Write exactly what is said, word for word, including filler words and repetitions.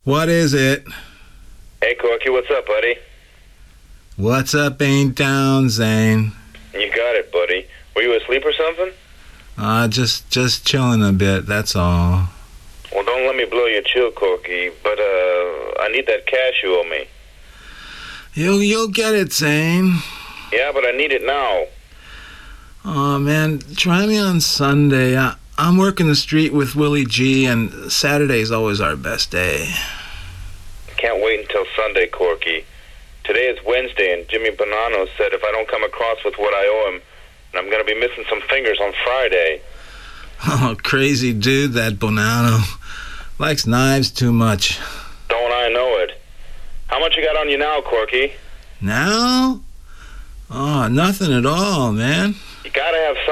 What is it? Hey, Corky, what's up, buddy? What's up ain't down, Zane. You got it, buddy. Were you asleep or something? Uh, just just chilling a bit, that's all. Well, don't let me blow your chill, Corky, but, uh, I need that cash you owe me. You'll, you'll get it, Zane. Yeah, but I need it now. Oh, man, try me on Sunday. I, I'm working the street with Willie G, and Saturday's always our best day. Can't wait until Sunday, Corky. Today is Wednesday, and Jimmy Bonanno said if I don't come across with what I owe him, I'm going to be missing some fingers on Friday. Oh, crazy dude, that Bonanno. Likes knives too much. Don't I know it? How much you got on you now, Corky? Now? Oh, nothing at all, man. You gotta have